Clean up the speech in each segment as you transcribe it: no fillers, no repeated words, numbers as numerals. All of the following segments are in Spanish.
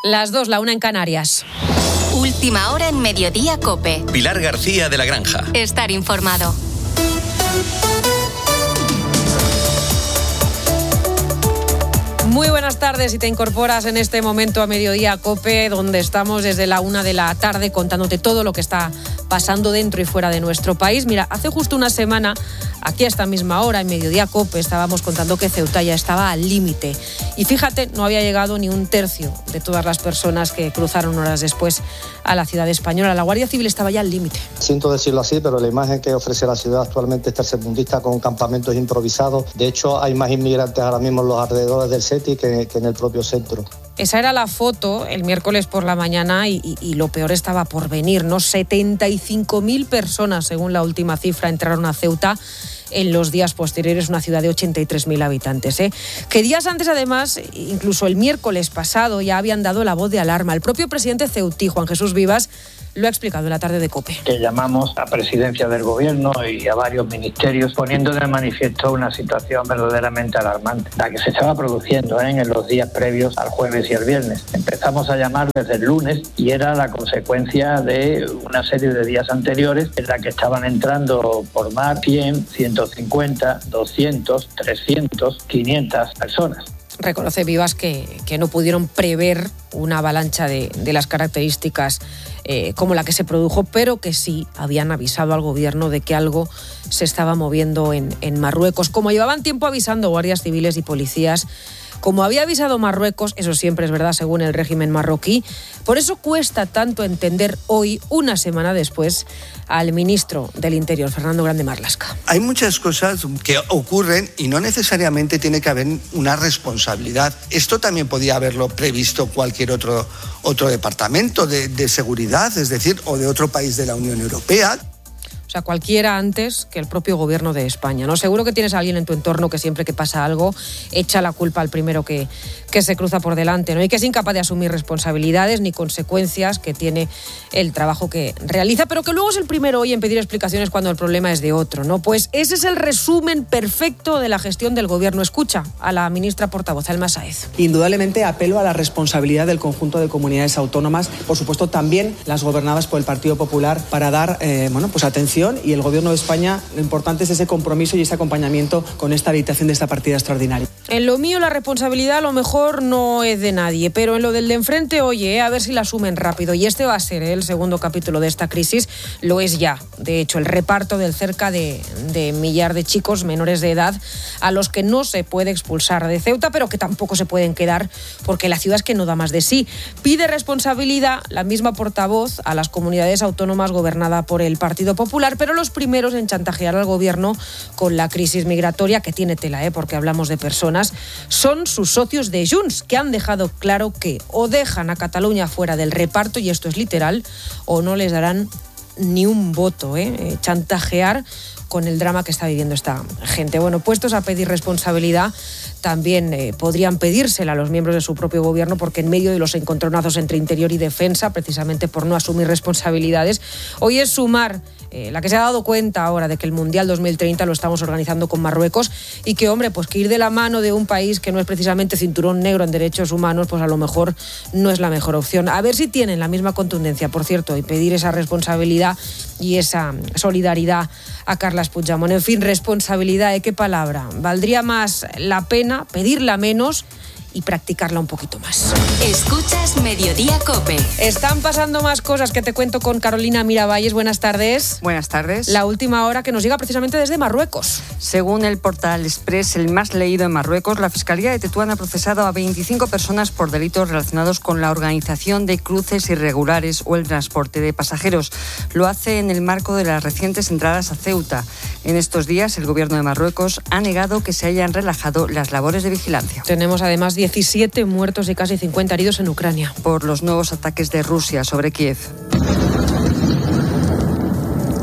Las 2, la 1 en Canarias. Última hora en Mediodía COPE. Pilar García de la Granja. Estar informado. Muy buenas tardes, si te incorporas en este momento a Mediodía COPE, donde estamos desde la 1 de la tarde contándote todo lo que está pasando dentro y fuera de nuestro país. Mira, hace justo una semana, aquí a esta misma hora, en Mediodía COPE, estábamos contando que Ceuta ya estaba al límite. Y fíjate, no había llegado ni un tercio de todas las personas que cruzaron horas después a la ciudad española. La Guardia Civil estaba ya al límite. Siento decirlo así, pero la imagen que ofrece la ciudad actualmente es tercermundista, con campamentos improvisados. De hecho, hay más inmigrantes ahora mismo en los alrededores del SETI que en el propio centro. Esa era la foto el miércoles por la mañana y lo peor estaba por venir, ¿no? 75.000 personas, según la última cifra, entraron a Ceuta en los días posteriores, una ciudad de 83.000 habitantes. Que días antes, además, incluso el miércoles pasado, ya habían dado la voz de alarma. El propio presidente ceutí, Juan Jesús Vivas, lo ha explicado en la tarde de COPE. Que llamamos a presidencia del gobierno y a varios ministerios poniendo de manifiesto una situación verdaderamente alarmante, la que se estaba produciendo en los días previos al jueves y el viernes. Empezamos a llamar desde el lunes y era la consecuencia de una serie de días anteriores en la que estaban entrando por mar 100, 150, 200, 300, 500 personas. Reconoce Vivas que no pudieron prever una avalancha de las características como la que se produjo, pero que sí habían avisado al gobierno de que algo se estaba moviendo en Marruecos. Como llevaban tiempo avisando guardias civiles y policías, como había avisado Marruecos, eso siempre es verdad según el régimen marroquí, por eso cuesta tanto entender hoy, una semana después, al ministro del Interior, Fernando Grande Marlaska. Hay muchas cosas que ocurren y no necesariamente tiene que haber una responsabilidad. Esto también podía haberlo previsto cualquier otro departamento de seguridad, es decir, o de otro país de la Unión Europea. O sea, cualquiera antes que el propio gobierno de España, ¿no? Seguro que tienes a alguien en tu entorno que siempre que pasa algo echa la culpa al primero que se cruza por delante, ¿no? Y que es incapaz de asumir responsabilidades ni consecuencias que tiene el trabajo que realiza, pero que luego es el primero hoy en pedir explicaciones cuando el problema es de otro, ¿no? Pues ese es el resumen perfecto de la gestión del gobierno. Escucha a la ministra portavoz, Alma Sáez. Indudablemente apelo a la responsabilidad del conjunto de comunidades autónomas, por supuesto también las gobernadas por el Partido Popular, para dar atención, y el Gobierno de España, lo importante es ese compromiso y ese acompañamiento con esta habilitación de esta partida extraordinaria. En lo mío la responsabilidad a lo mejor no es de nadie, pero en lo del de enfrente, oye, a ver si la asumen rápido. Y este va a ser el segundo capítulo de esta crisis, lo es ya. De hecho, el reparto del cerca de 1 millar de chicos menores de edad a los que no se puede expulsar de Ceuta, pero que tampoco se pueden quedar porque la ciudad es que no da más de sí. Pide responsabilidad la misma portavoz a las comunidades autónomas gobernadas por el Partido Popular, pero los primeros en chantajear al gobierno con la crisis migratoria, que tiene tela, porque hablamos de personas, son sus socios de Junts, que han dejado claro que o dejan a Cataluña fuera del reparto, y esto es literal, o no les darán ni un voto. Chantajear con el drama que está viviendo esta gente. Bueno, puestos a pedir responsabilidad, también podrían pedírsela a los miembros de su propio gobierno, porque en medio de los encontronazos entre Interior y Defensa, precisamente por no asumir responsabilidades, hoy es Sumar la que se ha dado cuenta ahora de que el Mundial 2030 lo estamos organizando con Marruecos y que, hombre, pues que ir de la mano de un país que no es precisamente cinturón negro en derechos humanos, pues a lo mejor no es la mejor opción. A ver si tienen la misma contundencia, por cierto, y pedir esa responsabilidad y esa solidaridad a Carles Puigdemont. En fin, responsabilidad, ¿qué palabra? Valdría más la pena pedirla menos y practicarla un poquito más. Escuchas Mediodía COPE. Están pasando más cosas que te cuento con Carolina Miravalles. Buenas tardes. Buenas tardes. La última hora que nos llega precisamente desde Marruecos. Según el portal Express, el más leído en Marruecos, la Fiscalía de Tetuán ha procesado a 25 personas por delitos relacionados con la organización de cruces irregulares o el transporte de pasajeros. Lo hace en el marco de las recientes entradas a Ceuta. En estos días, el gobierno de Marruecos ha negado que se hayan relajado las labores de vigilancia. Tenemos además 17 muertos y casi 50 heridos en Ucrania por los nuevos ataques de Rusia sobre Kiev. Las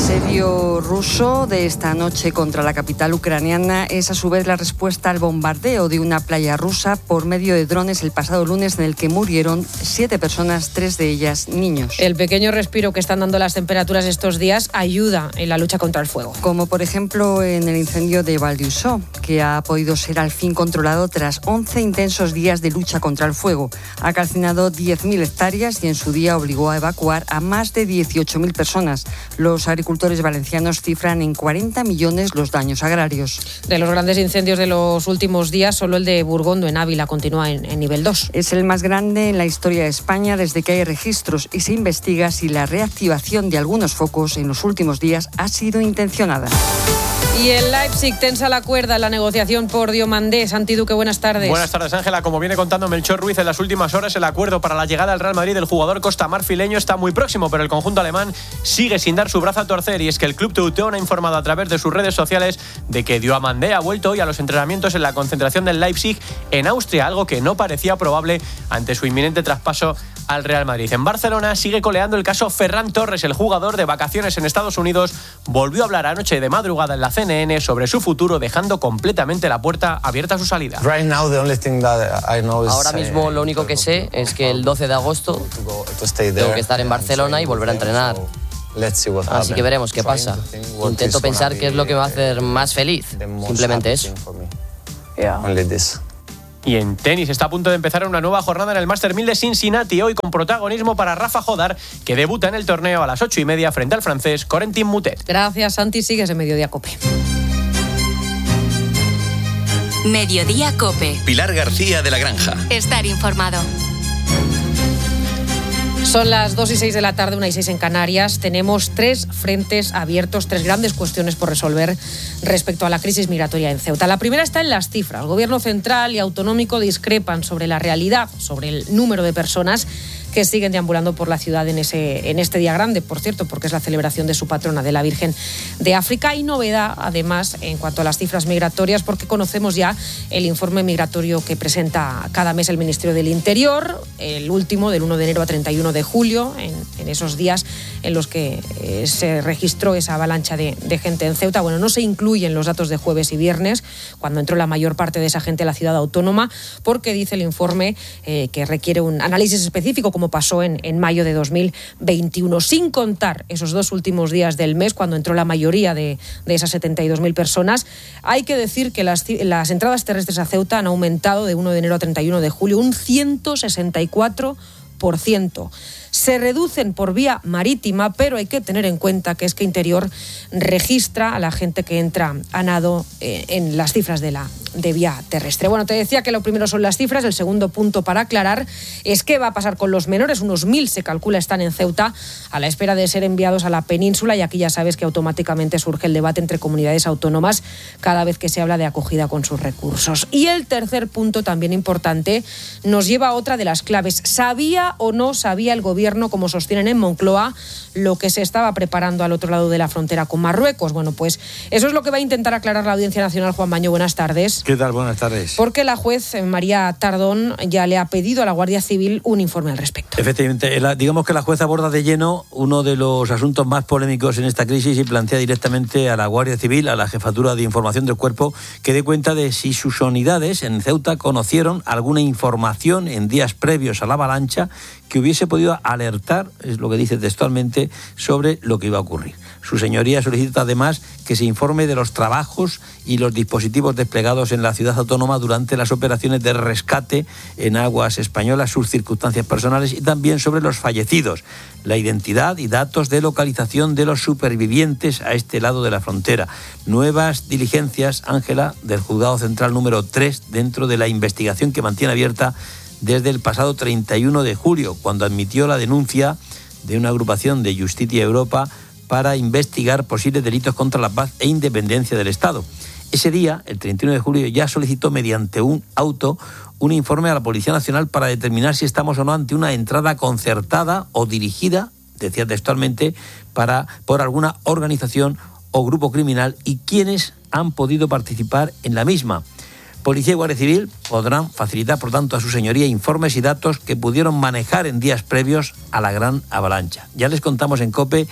asedio ruso de esta noche contra la capital ucraniana es a su vez la respuesta al bombardeo de una playa rusa por medio de drones el pasado lunes, en el que murieron 7 personas, 3 de ellas niños. El pequeño respiro que están dando las temperaturas estos días ayuda en la lucha contra el fuego. Como por ejemplo en el incendio de Valdiusó, que ha podido ser al fin controlado tras 11 intensos días de lucha contra el fuego. Ha calcinado 10.000 hectáreas y en su día obligó a evacuar a más de 18.000 personas. Los agricultores valencianos cifran en 40 millones los daños agrarios. De los grandes incendios de los últimos días, solo el de Burgondo en Ávila continúa en nivel 2. Es el más grande en la historia de España desde que hay registros y se investiga si la reactivación de algunos focos en los últimos días ha sido intencionada. Y el Leipzig tensa la cuerda en la negociación por Diomandé. Santi Duque, buenas tardes. Buenas tardes, Ángela. Como viene contando Melchor Ruiz en las últimas horas, el acuerdo para la llegada al Real Madrid del jugador costamarfileño está muy próximo, pero el conjunto alemán sigue sin dar su brazo a torcer, y es que el club teutón ha informado a través de sus redes sociales de que Diomandé ha vuelto hoy a los entrenamientos en la concentración del Leipzig en Austria, algo que no parecía probable ante su inminente traspaso al Real Madrid. En Barcelona sigue coleando el caso Ferran Torres. El jugador, de vacaciones en Estados Unidos, volvió a hablar anoche de madrugada en la CNN sobre su futuro, dejando completamente la puerta abierta a su salida. Ahora mismo lo único que sé es que el 12 de agosto tengo que estar en Barcelona y volver a entrenar. Así que veremos qué pasa. Intento pensar qué es lo que me va a hacer más feliz. Simplemente eso. Y en tenis está a punto de empezar una nueva jornada en el Master 1000 de Cincinnati, hoy con protagonismo para Rafa Jodar, que debuta en el torneo a las 8:30 frente al francés Corentin Moutet. Gracias, Santi. Sigues en Mediodía COPE. Mediodía COPE. Pilar García de la Granja. Estar informado. Son las 2:06 de la tarde, 1:06 en Canarias. Tenemos 3 frentes abiertos, 3 grandes cuestiones por resolver respecto a la crisis migratoria en Ceuta. La primera está en las cifras. El gobierno central y autonómico discrepan sobre la realidad, sobre el número de personas que siguen deambulando por la ciudad en este día grande, por cierto, porque es la celebración de su patrona, de la Virgen de África. Hay novedad, además, en cuanto a las cifras migratorias, porque conocemos ya el informe migratorio que presenta cada mes el Ministerio del Interior, el último del 1 de enero a 31 de julio, en esos días en los que se registró esa avalancha de gente en Ceuta. Bueno, no se incluyen los datos de jueves y viernes, cuando entró la mayor parte de esa gente a la ciudad autónoma, porque dice el informe que requiere un análisis específico, como pasó en mayo de 2021, sin contar esos 2 últimos días del mes, cuando entró la mayoría de esas 72.000 personas. Hay que decir que las entradas terrestres a Ceuta han aumentado de 1 de enero a 31 de julio un 164%. Se reducen por vía marítima, pero hay que tener en cuenta que es que Interior registra a la gente que entra a nado en las cifras de vía terrestre. Bueno, te decía que lo primero son las cifras. El segundo punto para aclarar es qué va a pasar con los menores. Unos 1.000 se calcula están en Ceuta a la espera de ser enviados a la península, y aquí ya sabes que automáticamente surge el debate entre comunidades autónomas cada vez que se habla de acogida con sus recursos. Y el tercer punto, también importante, nos lleva a otra de las claves. ¿Sabía o no sabía el gobierno, como sostienen en Moncloa, lo que se estaba preparando al otro lado de la frontera con Marruecos? Bueno, pues eso es lo que va a intentar aclarar la Audiencia Nacional. Juan Maño, buenas tardes. ¿Qué tal? Buenas tardes. Porque la juez María Tardón ya le ha pedido a la Guardia Civil un informe al respecto. Efectivamente, digamos que la juez aborda de lleno uno de los asuntos más polémicos en esta crisis y plantea directamente a la Guardia Civil, a la Jefatura de Información del Cuerpo, que dé cuenta de si sus unidades en Ceuta conocieron alguna información en días previos a la avalancha que hubiese podido alertar, es lo que dice textualmente, sobre lo que iba a ocurrir. Su señoría solicita además que se informe de los trabajos y los dispositivos desplegados en la ciudad autónoma durante las operaciones de rescate en aguas españolas, sus circunstancias personales, y también sobre los fallecidos, la identidad y datos de localización de los supervivientes a este lado de la frontera. Nuevas diligencias, Ángela, del Juzgado Central número 3 dentro de la investigación que mantiene abierta desde el pasado 31 de julio, cuando admitió la denuncia de una agrupación de Justitia Europa para investigar posibles delitos contra la paz e independencia del Estado. Ese día, el 31 de julio, ya solicitó mediante un auto un informe a la Policía Nacional para determinar si estamos o no ante una entrada concertada o dirigida, decía textualmente, por alguna organización o grupo criminal, y quiénes han podido participar en la misma. Policía y Guardia Civil podrán facilitar, por tanto, a su señoría informes y datos que pudieron manejar en días previos a la gran avalancha. Ya les contamos en COPE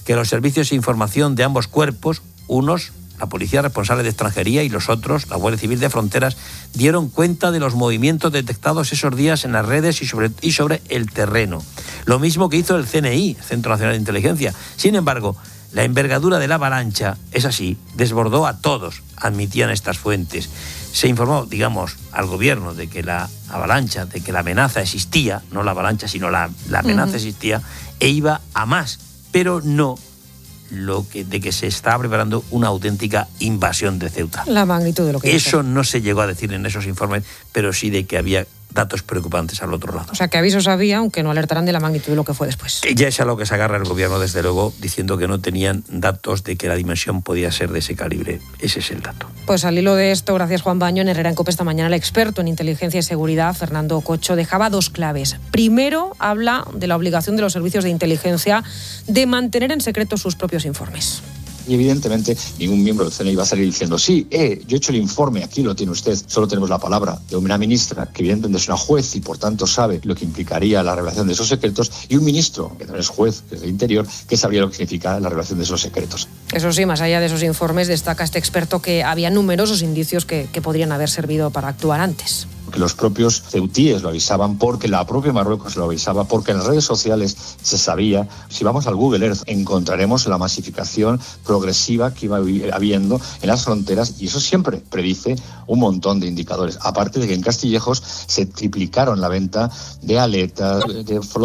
que los servicios de información de ambos cuerpos, unos, la policía responsable de extranjería, y los otros, la Guardia Civil de Fronteras, dieron cuenta de los movimientos detectados esos días en las redes y sobre el terreno. Lo mismo que hizo el CNI, Centro Nacional de Inteligencia. Sin embargo, la envergadura de la avalancha, es así, desbordó a todos, admitían estas fuentes. Se informó, digamos, al gobierno de que la avalancha, de que la amenaza existía, no la avalancha, sino la amenaza existía, e iba a más, pero no de que se estaba preparando una auténtica invasión de Ceuta. La magnitud de lo que eso no se llegó a decir en esos informes, pero sí de que había datos preocupantes al otro lado. O sea, que avisos había, aunque no alertaran de la magnitud de lo que fue después. Ya es a lo que se agarra el gobierno, desde luego, diciendo que no tenían datos de que la dimensión podía ser de ese calibre. Ese es el dato. Pues al hilo de esto, gracias Juan Baño, en Herrera en COPE esta mañana, el experto en inteligencia y seguridad, Fernando Cocho, dejaba dos claves. Primero, habla de la obligación de los servicios de inteligencia de mantener en secreto sus propios informes. Y evidentemente ningún miembro del CNI va a salir diciendo yo he hecho el informe, aquí lo tiene usted. Solo tenemos la palabra de una ministra que evidentemente es una juez y por tanto sabe lo que implicaría la revelación de esos secretos, y un ministro que no es juez, que es del Interior, que sabría lo que significa la revelación de esos secretos. Eso sí, más allá de esos informes, destaca este experto que había numerosos indicios que podrían haber servido para actuar antes. Que los propios ceutíes lo avisaban, porque la propia Marruecos lo avisaba, porque en las redes sociales se sabía. Si vamos al Google Earth encontraremos la masificación progresiva que iba habiendo en las fronteras, y eso siempre predice un montón de indicadores. Aparte de que en Castillejos se triplicaron la venta de aletas, de